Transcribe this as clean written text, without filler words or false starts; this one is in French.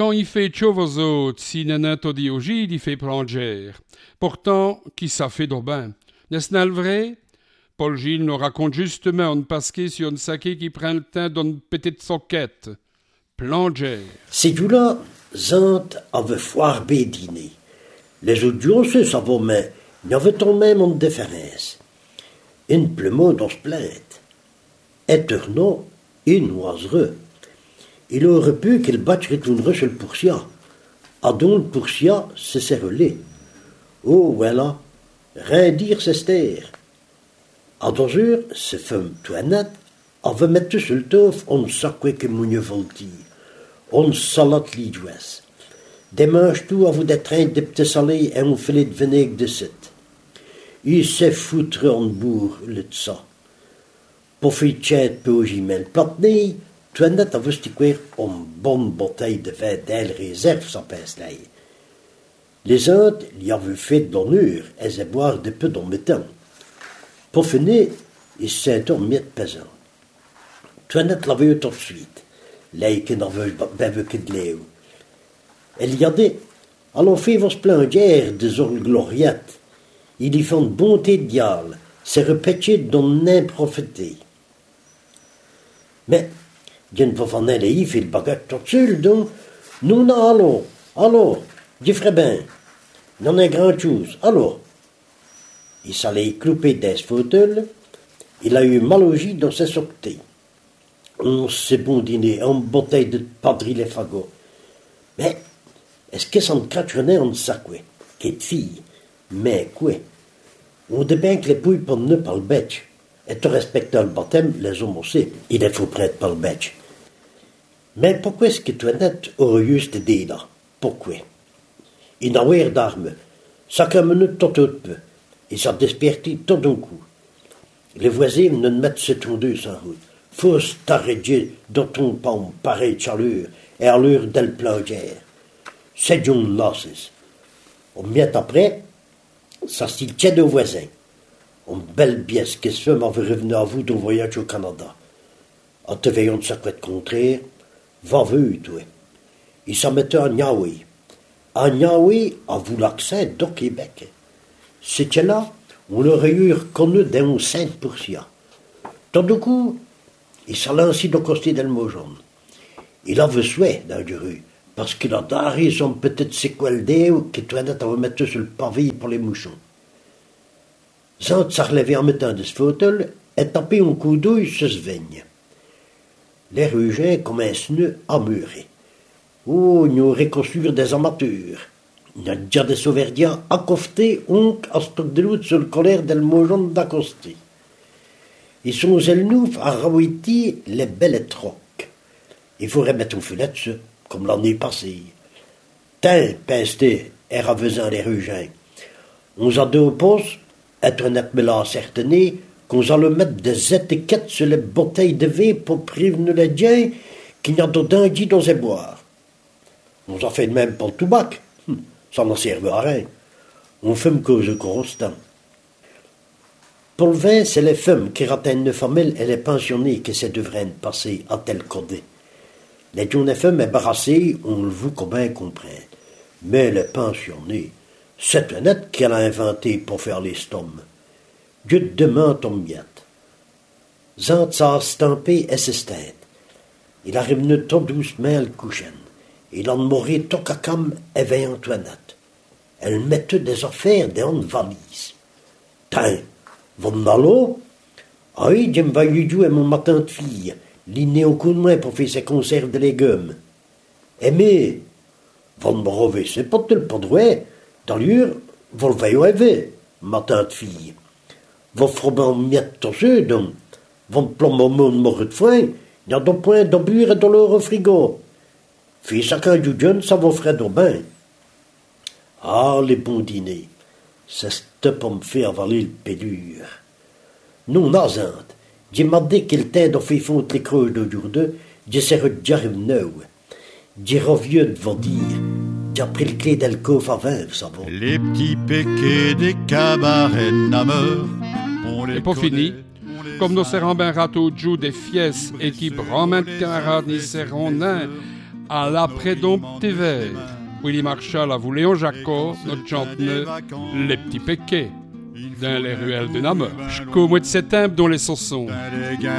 quand il fait chaud aux autres, si nanette diogide, il fait pranger. Pourtant, qui ça fait d'aubain? N'est-ce pas le vrai? Paul Gilles nous raconte justement une pasquée sur une saké qui prend le temps d'une petite soquette. Planger. C'est du là, Zant avait foire dîner. Les autres jours, ça va, mais il y avait tout de même une différence. Une plumeau dans ce plainte. Et tournant, une oisereux. Il aurait pu qu'il batte retournerait sur le poursia. À donc le poursia, c'est serrelé. Oh, voilà. Rien dire, c'est ster. À 2 heures, ces femmes toinettes avaient mettre sur le tof on sacquait que moune volti. On salade l'idouesse. Dimanche tout à vous des trains de petits salés et un filet de vinaigre de site. Il s'est foutre en bourre, le ça. Pour faire tchète peu au gimel platney, toinette avait stiquer une bonne bouteille de vin d'elle réserve sans pince-l'ail. Les autres l'y avaient fait de l'honneur et se boire de peu dans le temps. Pour finir, il s'est en mis de pesant. Toinette l'avait eu tout de suite. L'aïe n'avait pas que de l'éau. Elle y a dit, allons faire vos planger des orgues gloriettes. Il y font bonté de diable, c'est repêché d'en profiter. Mais, d'une fois van elle y fait le bagage tout seul, donc, nous allons, alors, je ferai bien. Non est grand chose, alors. Il s'allait clouper des fauteuils, il a eu mal au gis dans ses sorties. On s'est bon dîner, en bouteille de padri les fagots. Mais, est-ce que ça me cracherait en sac, quoi? Qu'est fille? Mais, quoi? On dit bien que les pouilles pour ne pas le bêche. Et te respecter le baptême, les hommes aussi, il est faux prêtre par le bêche. Mais pourquoi est-ce que toi net aurait eu cette idée là? Pourquoi? Il n'a pas d'armes. Chaque minute tout peu. Et ça despertit tout d'un coup. Les voisins ne mettent ce tondeuse en route. Faut t'arrêter dans ton pomme, pareil de chaleur, et à l'heure del plongère. C'est John Losses. Au mieux après, ça s'y tient aux voisins. Une belle pièce qui se fait m'avait revenu à vous d'un voyage au Canada. En te veillant de sa couette contraire, va vu, toi. Il s'en mettait à Niaoui. À Niaoui, à vous l'accent du Québec. C'était là, on l'aurait eu reconnu d'un 5%. Tout d'un coup, il s'est lancé dans le côté del Mojon. Il avait souhait dans la rue, parce qu'il a daré son petite séquelle d'eau qui tournait à remettre sur le pavé pour les mouchons. Zant s'est relevé en mettant de ce fauteuil et tapé un coup d'œil sur ce vigne. Les rugins commencent à mûrer. Oh, nous reconstruire des amateurs. Il y a déjà des sauverdiens accostés, onc à stock de l'autre sur le colère del Mojon d'accosté. Ils sont zelnouf à rawiti les belles trocs. Il faut remettre au filet dessus, comme l'année passée. Tiens, pincé, et raveusant les rugins. On a deux postes, être net me l'a certain, qu'on allait mettre des étiquettes sur les bouteilles de vin pour prévenir les gens qu'il y a dedans dit dans les boire. On a fait de même pour le tabac. Ça n'en servait à rien. On fume cause de gros temps. Pour le vin, c'est les femmes qui rateignent les familles et les pensionnés qui se devraient passer à tel codé. Les jeunes femmes embarrassées, on le veut comme bien comprendre. Mais les pensionnés, c'est un être qu'elle a inventé pour faire les stoms. Dieu demande ton miette. Zant s'a stampé et se stède. Il a revenu tout doucement le couchen. Il en mourait tout cacam et veille Antoinette. Elle mettait des affaires dans une valise. Tiens, von allô? Ah oui, je me vais lui jouer mon matin de fille. L'inné au coup de main pour faire ses conserves de légumes. Eh mais, von me rever, c'est pas de le padrouet. D'ailleurs, vous le veillez rêver, matin de fille. Vous ferez en miette tous eux, donc. Vous me plombez au monde mort de faim. Il y a deux points de bure et de l'eau au frigo. Fais chacun du jeune, ça vous ferait de bain. Ah, les bons dîners. C'est pour me faire avaler le pélure. Non, nazante. Je m'a dit qu'il t'aide à faire fondre les creux d'aujourd'hui. Je serai déjà revenu. Je reviens de vous dire. J'ai pris le clé del coffre à vin, vous savez. Les petits péquets des cabarets nameurs. Et pour finir, comme nous serons ben râteaux de joue des fiesses et qui brament camarades ni seront nains, à l'après-dompté vert. Willy Marshall a vu Léon Jacquot, notre chanteneux, les petits péquets, dans les ruelles de Namur. Jusqu'au mois de septembre, dont les saussons.